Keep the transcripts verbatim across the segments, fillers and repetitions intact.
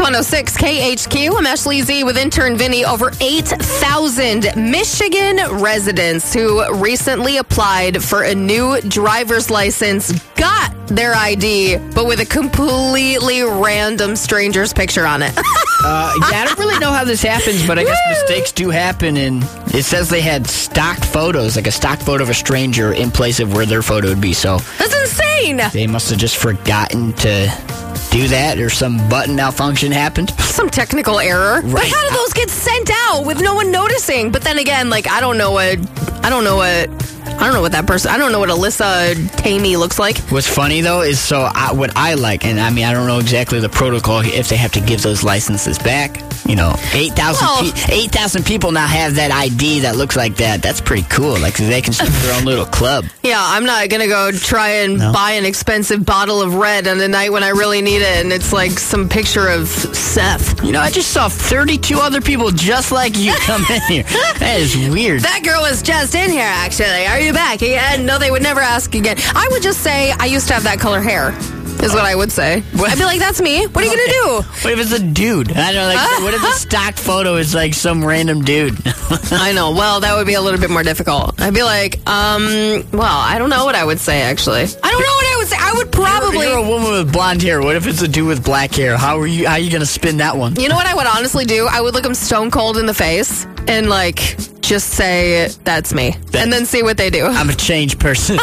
one oh six K H Q. I'm Ashley Z with intern Vinny. Over eight thousand Michigan residents who recently applied for a new driver's license got their I D, but with a completely random stranger's picture on it. uh, yeah, I don't really know how this happens, but I guess mistakes do happen, and it says they had stock photos, like a stock photo of a stranger in place of where their photo would be, so... That's insane! They must have just forgotten to do that, or some button malfunction happened. Some technical error. Right. But how do those get sent out with no one noticing? But then again, like, I don't know what... I don't know what... I don't know what that person... I don't know what Alyssa Tamey looks like. What's funny, though, is so I, what I like, and I mean, I don't know exactly the protocol if they have to give those licenses back. You know, eight thousand Well, pe- eight thousand people now have that I D that looks like that. That's pretty cool. Like, they can start their own little club. Yeah, I'm not going to go try and No. buy an expensive bottle of red on the night when I really need it, and it's like some picture of Seth. You know, I just saw thirty-two other people just like you come in here. That is weird. That girl was just in here, actually. Are you back? Yeah, no, they would never ask again. I would just say, I used to have that color hair, is what I would say. I'd be like, that's me. What are you going to do? What if it's a dude? I don't know, like, what if the stock photo is like some random dude? I know. Well, that would be a little bit more difficult. I'd be like, um, well, I don't know what I would say, actually. I don't know what I would say. I would probably... You're a woman with blonde hair. What if it's a dude with black hair? How are you, how are you going to spin that one? You know what I would honestly do? I would look them stone cold in the face and, like, just say, that's me. That- and then see what they do. I'm a changed person.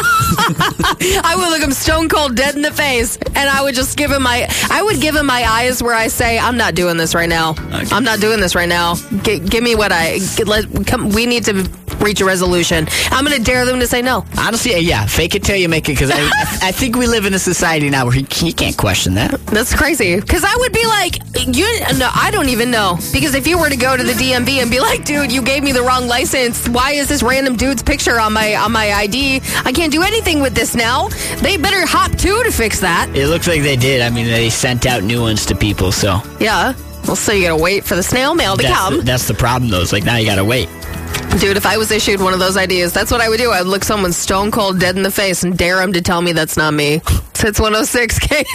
I would look him stone cold dead in the face, and I would just give him my, I would give him my eyes where I say, I'm not doing this right now. Okay. I'm not doing this right now. G- give me what I, g- let, come, we need to reach a resolution. I'm going to dare them to say no. Honestly, yeah, fake it till you make it, because I, I think we live in a society now where you, you can't question that. That's crazy. Because I would be like, you, no, I don't even know. Because if you were to go to the D M V and be like, dude, you gave me the wrong license. Why is this random dude's picture on my on my I D? I can't do anything with this now. They better hop too to fix that. It looks like they did. I mean, they sent out new ones to people, so. Yeah. Well, so you gotta wait for the snail mail to That's come. the, that's the problem, though. It's like, now you gotta wait. Dude, if I was issued one of those ideas, that's what I would do. I'd look someone stone cold dead in the face and dare them to tell me that's not me. It's one oh six K.